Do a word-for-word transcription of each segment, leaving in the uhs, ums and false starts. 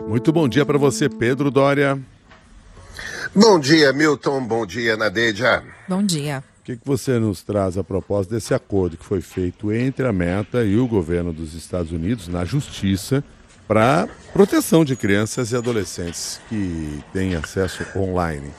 Muito bom dia para você, Pedro Doria. Bom dia, Milton. Bom dia, Nadeja. Bom dia. O que, que você nos traz a propósito desse acordo que foi feito entre a Meta e o governo dos Estados Unidos na Justiça para proteção de crianças e adolescentes que têm acesso online?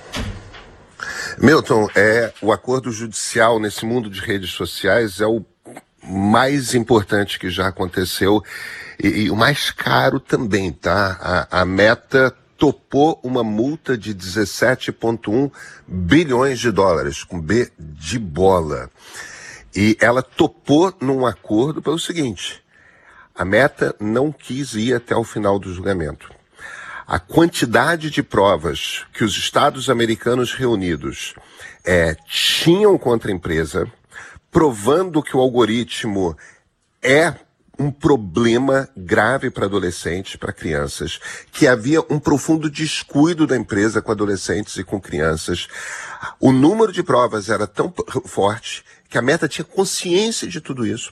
Milton, é, o acordo judicial nesse mundo de redes sociais é o mais importante que já aconteceu e, e o mais caro também, tá? A, a Meta topou uma multa de dezessete vírgula um bilhões de dólares, com B de bola. E ela topou num acordo pelo seguinte: a Meta não quis ir até o final do julgamento. A quantidade de provas que os Estados americanos reunidos é, tinham contra a empresa, provando que o algoritmo é um problema grave para adolescentes, para crianças, que havia um profundo descuido da empresa com adolescentes e com crianças. O número de provas era tão forte que a Meta tinha consciência de tudo isso,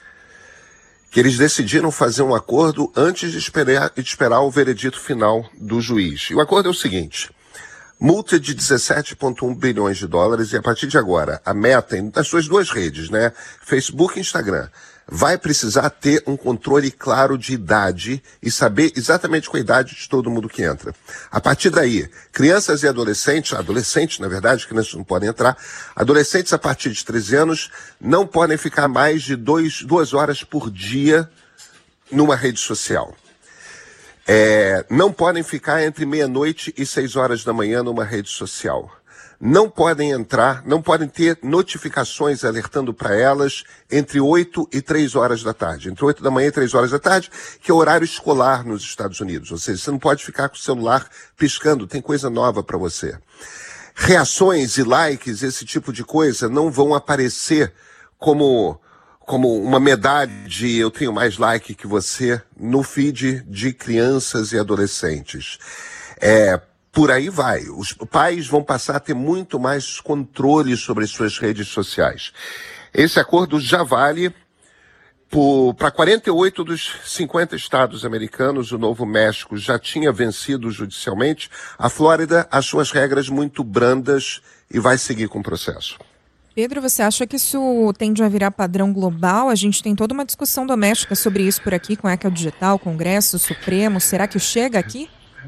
que eles decidiram fazer um acordo antes de esperar, de esperar o veredito final do juiz. E o acordo é o seguinte: multa de dezessete vírgula um bilhões de dólares, e a partir de agora, a Meta, nas suas duas redes, né, Facebook e Instagram, vai precisar ter um controle claro de idade e saber exatamente qual a idade de todo mundo que entra. A partir daí, crianças e adolescentes, adolescentes, na verdade, crianças não podem entrar, adolescentes a partir de treze anos não podem ficar mais de dois, duas horas por dia numa rede social. É, não podem ficar entre meia-noite e seis horas da manhã numa rede social. Não podem entrar, não podem ter notificações alertando para elas entre oito e três horas da tarde. Entre oito da manhã e três horas da tarde, que é o horário escolar nos Estados Unidos. Ou seja, você não pode ficar com o celular piscando, tem coisa nova para você. Reações e likes, esse tipo de coisa, não vão aparecer como, como uma medalha de eu tenho mais like que você no feed de crianças e adolescentes. É... Por aí vai. Os pais vão passar a ter muito mais controle sobre as suas redes sociais. Esse acordo já vale para quarenta e oito dos cinquenta estados americanos. O Novo México já tinha vencido judicialmente. A Flórida achou as regras muito brandas e vai seguir com o processo. Pedro, você acha que isso tende a virar padrão global? A gente tem toda uma discussão doméstica sobre isso por aqui, com a Eca Digital, Congresso, Supremo. Será que chega aqui?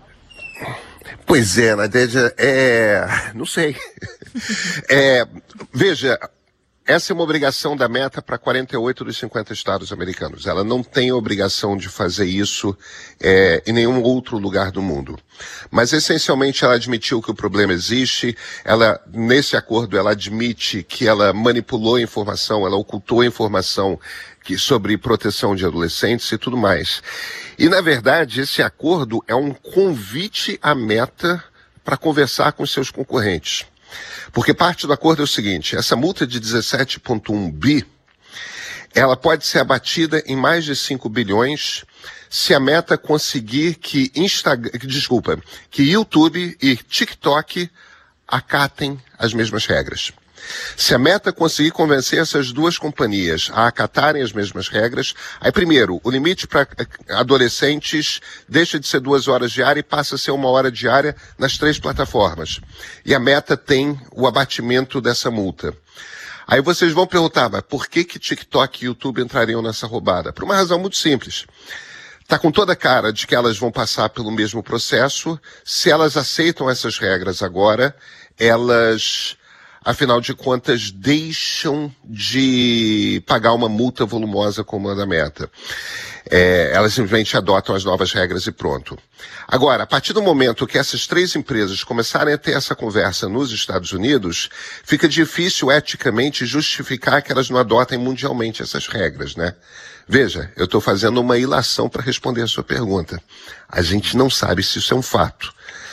Pois é, Nadeja, é... não sei. É... Veja, essa é uma obrigação da Meta para quarenta e oito dos cinquenta estados americanos. Ela não tem a obrigação de fazer isso é, em nenhum outro lugar do mundo. Mas, essencialmente, ela admitiu que o problema existe. Ela, nesse acordo, ela admite que ela manipulou a informação, ela ocultou a informação que, sobre proteção de adolescentes e tudo mais. E, na verdade, esse acordo é um convite à Meta para conversar com seus concorrentes. Porque parte do acordo é o seguinte: essa multa de dezessete vírgula um bi, ela pode ser abatida em mais de cinco bilhões se a Meta conseguir que Instagram, desculpa, que YouTube e TikTok acatem as mesmas regras. Se a Meta conseguir convencer essas duas companhias a acatarem as mesmas regras, aí primeiro, o limite para adolescentes deixa de ser duas horas diárias e passa a ser uma hora diária nas três plataformas. E a Meta tem o abatimento dessa multa. Aí vocês vão perguntar, mas por que que TikTok e YouTube entrariam nessa roubada? Por uma razão muito simples. Está com toda a cara de que elas vão passar pelo mesmo processo. Se elas aceitam essas regras agora, elas, afinal de contas, deixam de pagar uma multa volumosa como a da Meta. É, elas simplesmente adotam as novas regras e pronto. Agora, a partir do momento que essas três empresas começarem a ter essa conversa nos Estados Unidos, fica difícil eticamente justificar que elas não adotem mundialmente essas regras, né? Veja, eu estou fazendo uma ilação para responder a sua pergunta. A gente não sabe se isso é um fato.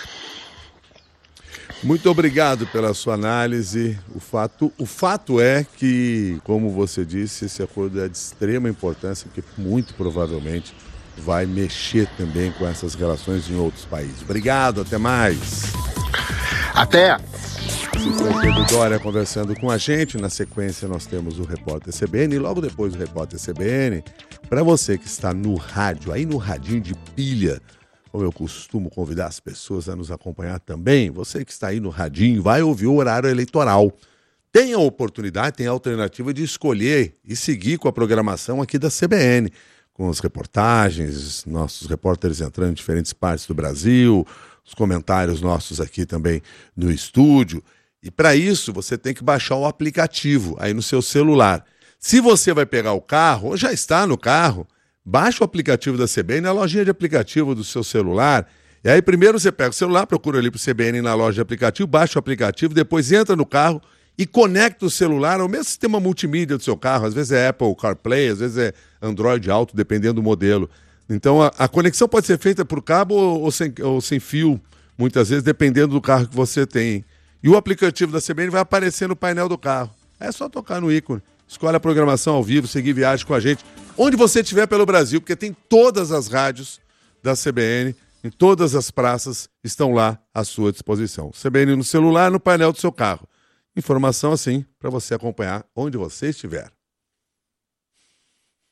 Muito obrigado pela sua análise. O fato, o fato é que, como você disse, esse acordo é de extrema importância, porque muito provavelmente vai mexer também com essas relações em outros países. Obrigado, até mais. Até! Esse foi o Pedro Doria conversando com a gente. Na sequência nós temos o Repórter C B N e logo depois do Repórter C B N, para você que está no rádio, aí no radinho de pilha, como eu costumo convidar as pessoas a nos acompanhar também, você que está aí no radinho, vai ouvir o horário eleitoral. Tem a oportunidade, tem a alternativa de escolher e seguir com a programação aqui da C B N, com as reportagens, nossos repórteres entrando em diferentes partes do Brasil, os comentários nossos aqui também no estúdio. E para isso, você tem que baixar o aplicativo aí no seu celular. Se você vai pegar o carro, ou já está no carro, baixa o aplicativo da C B N na lojinha de aplicativo do seu celular. E aí primeiro você pega o celular, procura ali para o C B N na loja de aplicativo, baixa o aplicativo, depois entra no carro e conecta o celular ao mesmo sistema multimídia do seu carro. Às vezes é Apple CarPlay, às vezes é Android Auto, dependendo do modelo. Então a, a conexão pode ser feita por cabo ou, ou, sem, ou sem fio, muitas vezes, dependendo do carro que você tem. E o aplicativo da C B N vai aparecer no painel do carro. É só tocar no ícone. Escolhe a programação ao vivo, seguir viagem com a gente, onde você estiver pelo Brasil, porque tem todas as rádios da C B N, em todas as praças estão lá à sua disposição. C B N no celular, no painel do seu carro. Informação assim para você acompanhar onde você estiver.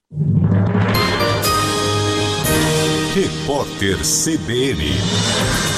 Repórter C B N.